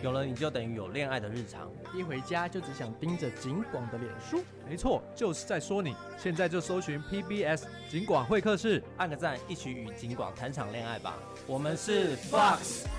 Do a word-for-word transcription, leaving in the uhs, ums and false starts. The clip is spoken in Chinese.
有了你就等于有恋爱的日常， 一回家就只想盯着警广的脸书。 没错，就是在说你。现在就搜寻 P B S 警广会客室， 按个赞，一起与警广谈场恋爱吧。我们是 Fox。